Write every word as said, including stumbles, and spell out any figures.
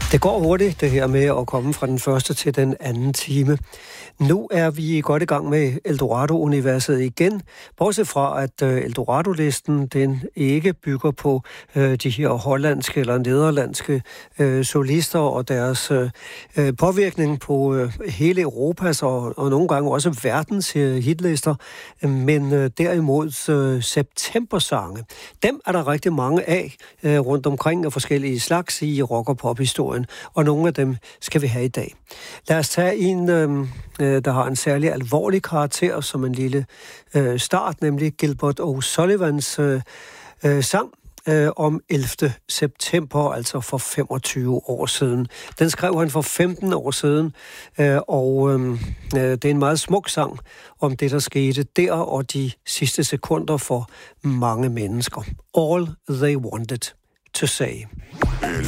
Det går hurtigt, det her med at komme fra den første til den anden time. Nu er vi godt i gang med Eldorado-universet igen, bortset fra, at Eldorado-listen den ikke bygger på øh, de her hollandske eller nederlandske øh, solister og deres øh, påvirkning på øh, hele Europas og, og nogle gange også verdens øh, hitlister, men øh, derimod øh, septembersange. Dem er der rigtig mange af øh, rundt omkring af forskellige slags i rock- og pop-historien, og nogle af dem skal vi have i dag. Lad os tage en, øh, der har en særlig alvorlig karakter som en lille øh, start, nemlig Gilbert O'Sullivans øh, øh, sang øh, om ellevte september, altså for femogtyve år siden. Den skrev han for femten år siden, øh, og øh, det er en meget smuk sang om det, der skete der og de sidste sekunder for mange mennesker. All they wanted to say.